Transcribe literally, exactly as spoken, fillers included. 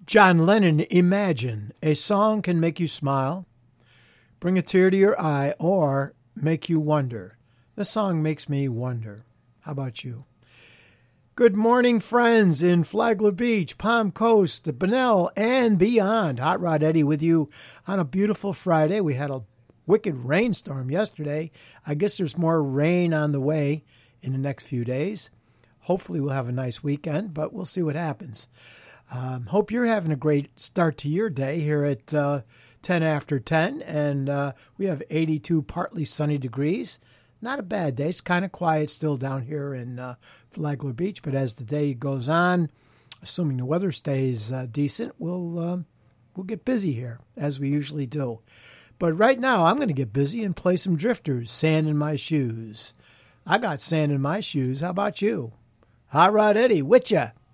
John Lennon, Imagine. A song can make you smile, bring a tear to your eye, or make you wonder. This song makes me wonder. How about you? Good morning, friends in Flagler Beach, Palm Coast, Bunnell, and beyond. Hot Rod Eddie with you on a beautiful Friday. We had a wicked rainstorm yesterday. I guess there's more rain on the way in the next few days. Hopefully we'll have a nice weekend, but we'll see what happens. Um, hope you're having a great start to your day here at uh, ten after ten, and uh, we have eighty-two partly sunny degrees. Not a bad day. It's kind of quiet still down here in uh, Flagler Beach, but as the day goes on, assuming the weather stays uh, decent, we'll uh, we'll get busy here, as we usually do. But right now, I'm going to get busy and play some Drifters, Sand in My Shoes. I got sand in my shoes. How about you? Hot Rod Eddie, with ya.